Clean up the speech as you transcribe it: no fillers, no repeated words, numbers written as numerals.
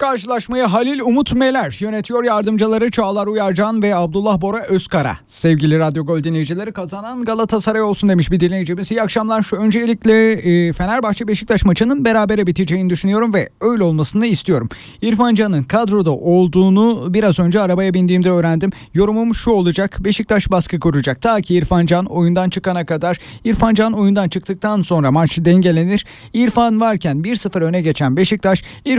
Karşılaşmayı Halil Umut Meler yönetiyor, yardımcıları Çağlar Uyarcan ve Abdullah Bora Özkara. Sevgili Radyo Gol dinleyicileri, kazanan Galatasaray olsun demiş bir dinleyicimiz. İyi akşamlar. Öncelikle Fenerbahçe Beşiktaş maçının berabere biteceğini düşünüyorum ve öyle olmasını istiyorum. İrfan Can'ın kadroda olduğunu biraz önce arabaya bindiğimde öğrendim. Yorumum şu olacak: Beşiktaş baskı kuracak ta ki İrfan Can oyundan çıkana kadar. İrfan Can oyundan çıktıktan sonra maç dengelenir. İrfan varken 1-0 öne geçen Beşiktaş